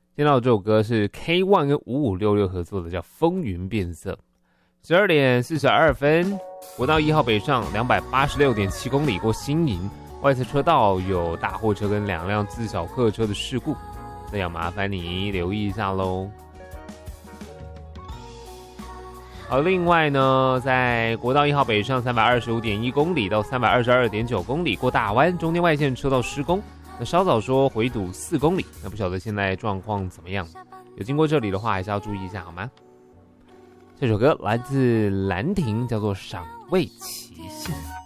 听到这首歌是 K1 跟5566合作的，叫《风云变色》。12点42分，国道1号北上286.7公里过新营，外侧车道有大货车跟2辆自小客车的事故，那要麻烦你留意一下咯。好，另外呢，在国道1号北上325.1公里到322.9公里过大湾，中间外线车道施工，那稍早说回堵4公里，那不晓得现在状况怎么样？有经过这里的话，还是要注意一下好吗？这首歌来自兰亭，叫做《赏味期限》。